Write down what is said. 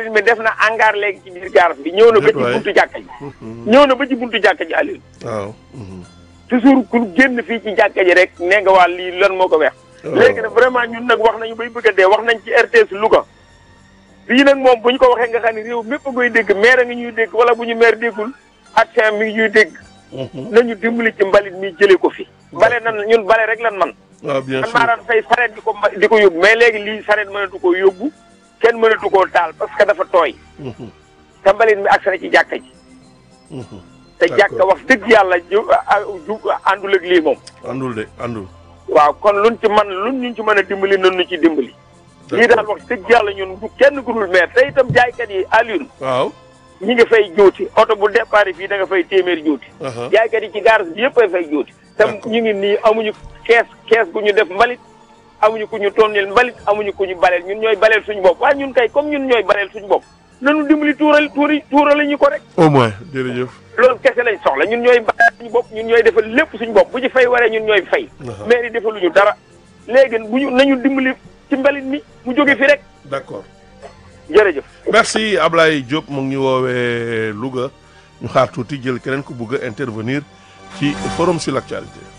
mbalit mi def na hangar léegi ci biir gaar bi ñëw na ba ci buntu jàkka ji ñëw na ba ci buntu jàkka ji Aliou waaw toujours ku génn fii ci jàkka ji rek nee nga waa lii lan moo ko weex léegi nag vraiment ñun nag wax nañu bay bëgg a dee wax nañ ci RTS Louga fii nag moom bu ñu ko waxee nga xam ne réew mépp a koy dégg maire a ngi ñuy dégg wala bu ñu maire déggul action mi ngi ñuy dégg nañu dimbali ci mbalit mi jëlee ko fi bale nan ñun bale rek lan man waaw bien man sûr maa daan fay sareet di ko yóbbu mais léegi lii sareet mënatu koo yóbbu kenn mënatu koo taal parce que dafa tooy te mbalit mi agsi na ci jàkka ji te jàkka wax dëgg yàlla àndul ak lii moom àndul de àndul waaw kon luñ ñu ci mën a dimbali nan ñu ci dimbali lii daal wax dëgg yàlla ñun du kenn ku dul maire te itam jaaykat yi Alioune waaw ñi nga fay jóoti oto bu départ fii da nga fay téeméer jóoti jaaykat yi ci garage bi yëpp ay fay jóoti te ñu ngi nii amuñu kees gu ñu def mbalit amuñu ku ñu tonnil mbalit amuñu ku ñu baleel ñun ñooy baleel suñu bopp waaye ñun kay comme ñun ñooy baleel suñu bopp nanu dimbali tuural ñu ko rek au moins jërëjëf loolu kese lañ soxla ñun ñooy baleel suñu bopp ñun ñooy defal lépp suñu bopp bu ci fay waree ñun ñooy fay mais yi defaluñu dara léegi nañu dimbali ci mbalit mi mu jóge fi rek d'accord jërëjëf merci Ablaye Diop mu ngi ñu woowee Louga ñu xaar tuuti jël keneen ku bëgg a intervenir ci forum sur l'actualité